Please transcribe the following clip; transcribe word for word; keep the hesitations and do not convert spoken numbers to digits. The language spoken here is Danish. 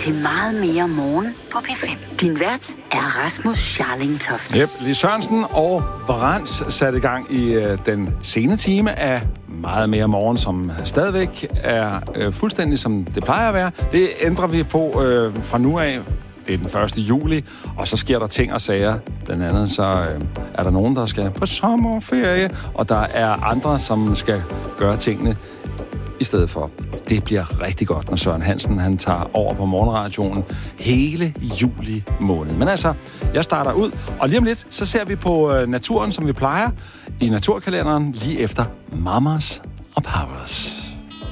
til Meget mere morgen på P fem. Din vært er Rasmus Scharling Toft. Yep, Lis Sørensen og Brands satte i gang i øh, den sene time af Meget mere morgen, som stadigvæk er øh, fuldstændig som det plejer at være. Det ændrer vi på øh, fra nu af. Det er den første juli, og så sker der ting og sager. Blandt andet så øh, er der nogen, der skal på sommerferie, og der er andre, som skal gøre tingene i stedet for. Det bliver rigtig godt, når Søren Hansen han tager over på morgenradioen hele juli måned. Men altså, jeg starter ud, og lige om lidt, så ser vi på øh, naturen, som vi plejer, i naturkalenderen lige efter Mamas og Papas.